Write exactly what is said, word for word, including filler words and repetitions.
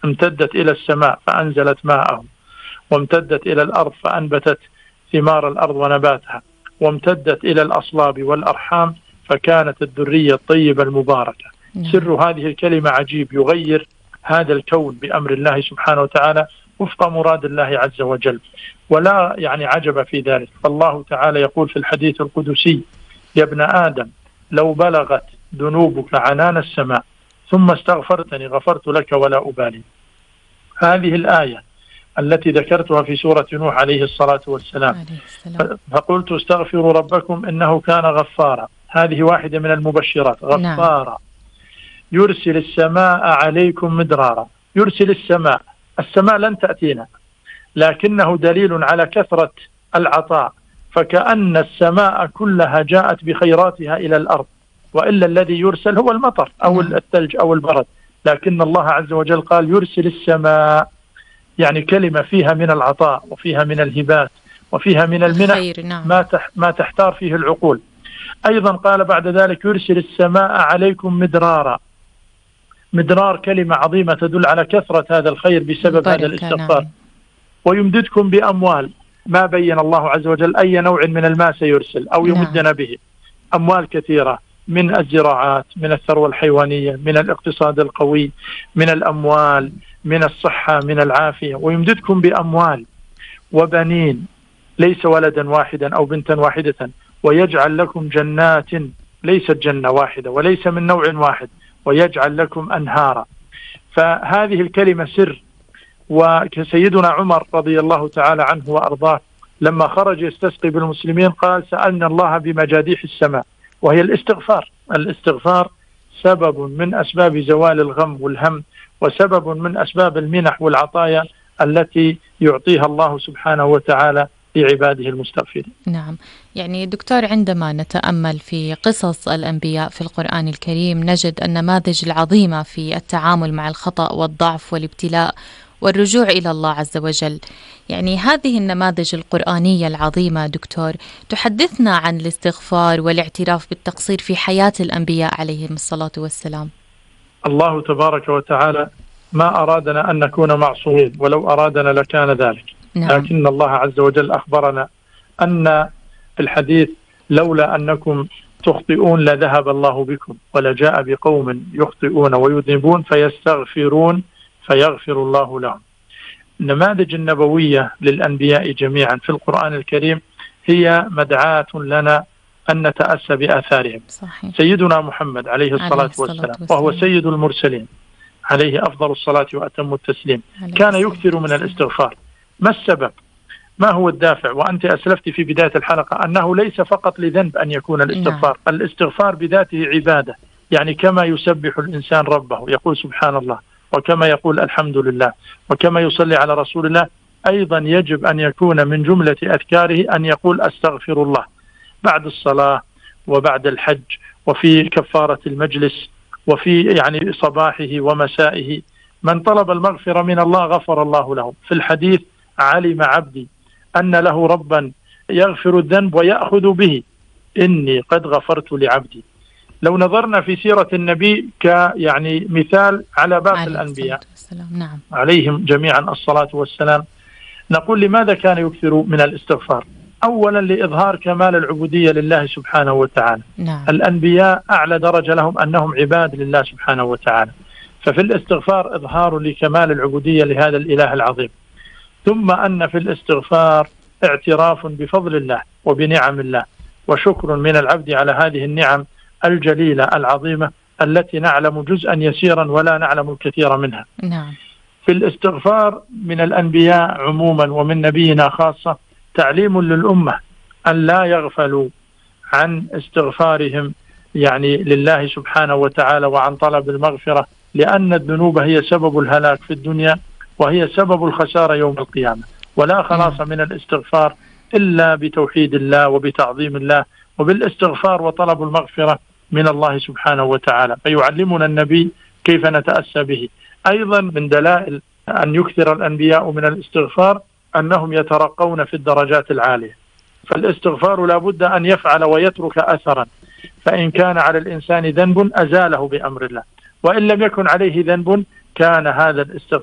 امتدت إلى السماء فأنزلت ماءه، وامتدت إلى الأرض فأنبتت ثمار الأرض ونباتها، وامتدت إلى الأصلاب والأرحام فكانت الذرية الطيبة المباركة. سر هذه الكلمة عجيب، يغير هذا الكون بأمر الله سبحانه وتعالى وفق مراد الله عز وجل، ولا يعني عجب في ذلك. فالله تعالى يقول في الحديث القدسي: يا ابن آدم لو بلغت ذنوبك عنان السماء ثم استغفرتني غفرت لك ولا أبالي. هذه الآية التي ذكرتها في سورة نوح عليه الصلاة والسلام، فقلت استغفروا ربكم إنه كان غفارا، هذه واحدة من المبشرات، غفارا يرسل السماء عليكم مدرارا. يرسل السماء، السماء لن تأتينا، لكنه دليل على كثرة العطاء، فكأن السماء كلها جاءت بخيراتها إلى الأرض، وإلا الذي يرسل هو المطر أو الثلج أو البرد، لكن الله عز وجل قال يرسل السماء، يعني كلمة فيها من العطاء وفيها من الهبات وفيها من المنح ما ما تحتار فيه العقول. أيضا قال بعد ذلك يرسل السماء عليكم مدرارا. مدرار كلمة عظيمة تدل على كثرة هذا الخير بسبب هذا الاستغفار. ويمددكم بأموال، ما بين الله عز وجل أي نوع من الماء سيرسل أو يمدنا به، أموال كثيرة من الزراعات، من الثروة الحيوانية، من الاقتصاد القوي، من الأموال، من الصحة، من العافية. ويمددكم بأموال وبنين، ليس ولدا واحدا أو بنتا واحدة، ويجعل لكم جنات، ليست جنة واحدة وليس من نوع واحد، ويجعل لكم أنهارا. فهذه الكلمة سر. وسيدنا عمر رضي الله تعالى عنه وأرضاه لما خرج يستسقي بالمسلمين قال سألنا الله بمجاديح السماء، وهي الاستغفار. الاستغفار سبب من أسباب زوال الغم والهم، وسبب من أسباب المنح والعطايا التي يعطيها الله سبحانه وتعالى لعباده المستغفرين. نعم، يعني دكتور عندما نتأمل في قصص الأنبياء في القرآن الكريم نجد النماذج العظيمة في التعامل مع الخطأ والضعف والابتلاء والرجوع إلى الله عز وجل. يعني هذه النماذج القرآنية العظيمة دكتور تحدثنا عن الاستغفار والاعتراف بالتقصير في حياة الأنبياء عليهم الصلاة والسلام. الله تبارك وتعالى ما أرادنا أن نكون معصومين، ولو أرادنا لكان ذلك. نعم. لكن الله عز وجل أخبرنا أن في الحديث لولا أنكم تخطئون لذهب الله بكم ولجاء بقوم يخطئون ويذنبون فيستغفرون فيغفر الله لهم. النماذج النبوية للأنبياء جميعا في القرآن الكريم هي مدعاة لنا أن نتأسى بآثارهم. صحيح. سيدنا محمد عليه الصلاة, عليه الصلاة والسلام, والسلام وهو سيد المرسلين عليه أفضل الصلاة وأتم التسليم كان يكثر من الاستغفار. ما السبب؟ ما هو الدافع؟ وأنت أسلفت في بداية الحلقة أنه ليس فقط لذنب أن يكون الاستغفار. نعم. الاستغفار بذاته عبادة، يعني كما يسبح الإنسان ربه يقول سبحان الله، وكما يقول الحمد لله، وكما يصلي على رسول الله، أيضا يجب أن يكون من جملة أذكاره أن يقول أستغفر الله بعد الصلاة وبعد الحج وفي كفارة المجلس وفي يعني صباحه ومسائه. من طلب المغفرة من الله غفر الله له. في الحديث علم عبدي أن له ربا يغفر الذنب ويأخذ به، إني قد غفرت لعبدي. لو نظرنا في سيرة النبي كيعني مثال على باقي الأنبياء نعم. عليهم جميعا الصلاة والسلام، نقول لماذا كان يكثر من الاستغفار؟ أولا لإظهار كمال العبودية لله سبحانه وتعالى. نعم. الأنبياء أعلى درجة لهم أنهم عباد لله سبحانه وتعالى، ففي الاستغفار إظهار لكمال العبودية لهذا الإله العظيم. ثم أن في الاستغفار اعتراف بفضل الله وبنعم الله، وشكر من العبد على هذه النعم الجليلة العظيمة التي نعلم جزءا يسيرا ولا نعلم الكثير منها. نعم. في الاستغفار من الأنبياء عموما ومن نبينا خاصة تعليم للأمة أن لا يغفلوا عن استغفارهم يعني لله سبحانه وتعالى وعن طلب المغفرة، لأن الذنوب هي سبب الهلاك في الدنيا وهي سبب الخسارة يوم القيامة، ولا خلاص من الاستغفار إلا بتوحيد الله وبتعظيم الله وبالاستغفار وطلب المغفرة من الله سبحانه وتعالى. فيعلمنا النبي كيف نتأسى به. أيضا من دلائل أن يكثر الأنبياء من الاستغفار أنهم يترقون في الدرجات العالية. فالاستغفار لا بد أن يفعل ويترك أثرا، فإن كان على الإنسان ذنب أزاله بأمر الله، وإن لم يكن عليه ذنب كان هذا الاستغفار